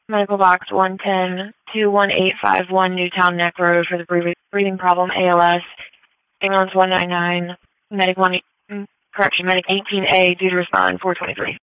Medical box 110-21851 Newtown Neck Road for the breathing problem ALS. Ambulance 199. Medic 18A due to respond 423.